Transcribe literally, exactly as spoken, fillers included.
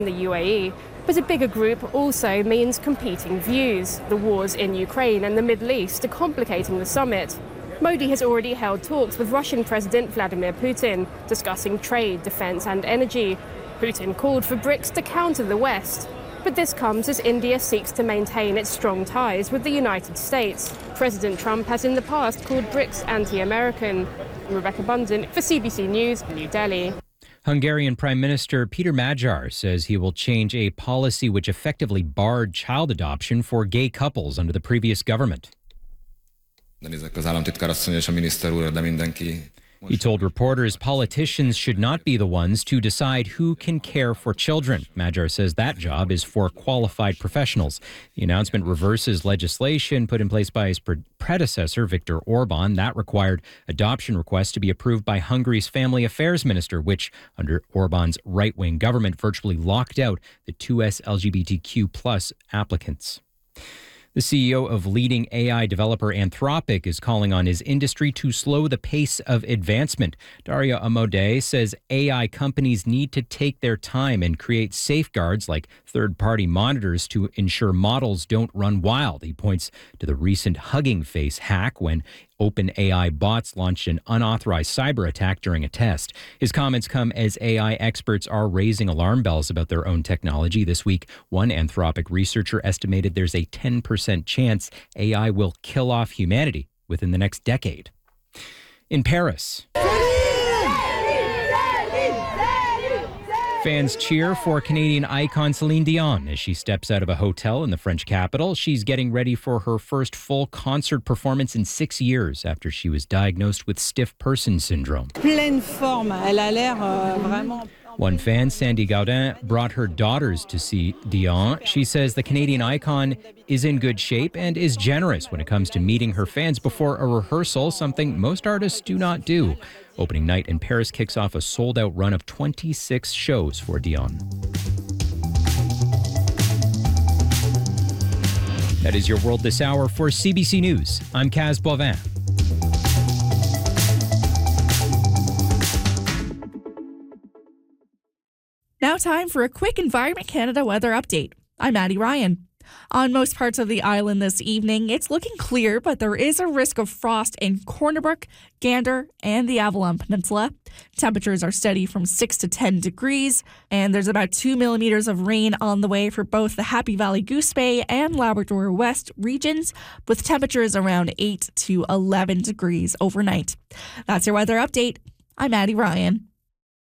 the U A E. But a bigger group also means competing views. The wars in Ukraine and the Middle East are complicating the summit. Modi has already held talks with Russian President Vladimir Putin, discussing trade, defense and energy. Putin called for BRICS to counter the West. But this comes as India seeks to maintain its strong ties with the United States. President Trump has in the past called BRICS anti-American. Rebecca Bundan for C B C News, New Delhi. Hungarian Prime Minister Peter Magyar says he will change a policy which effectively barred child adoption for gay couples under the previous government. He told reporters politicians should not be the ones to decide who can care for children. Magyar says that job is for qualified professionals. The announcement reverses legislation put in place by his predecessor, Viktor Orban, that required adoption requests to be approved by Hungary's Family Affairs Minister, which, under Orban's right-wing government, virtually locked out the two S L G B T Q plus applicants. The C E O of leading A I developer Anthropic is calling on his industry to slow the pace of advancement. Dario Amodei says A I companies need to take their time and create safeguards like third-party monitors to ensure models don't run wild. He points to the recent Hugging Face hack when OpenAI bots launched an unauthorized cyber attack during a test. His comments come as A I experts are raising alarm bells about their own technology. This week, one Anthropic researcher estimated there's a ten percent chance A I will kill off humanity within the next decade. In Paris, fans cheer for Canadian icon Celine Dion as she steps out of a hotel in the French capital. She's getting ready for her first full concert performance in six years after she was diagnosed with stiff person syndrome. Pleine forme, elle a l'air euh, vraiment. One fan, Sandy Gaudin, brought her daughters to see Dion. She says the Canadian icon is in good shape and is generous when it comes to meeting her fans before a rehearsal, something most artists do not do. Opening night in Paris kicks off a sold-out run of twenty-six shows for Dion. That is your world this hour. For C B C News, I'm Kaz Bovin. Now time for a quick Environment Canada weather update. I'm Maddie Ryan. On most parts of the island this evening, it's looking clear, but there is a risk of frost in Corner Brook, Gander, and the Avalon Peninsula. Temperatures are steady from six to ten degrees, and there's about two millimeters of rain on the way for both the Happy Valley Goose Bay and Labrador West regions, with temperatures around eight to eleven degrees overnight. That's your weather update. I'm Maddie Ryan.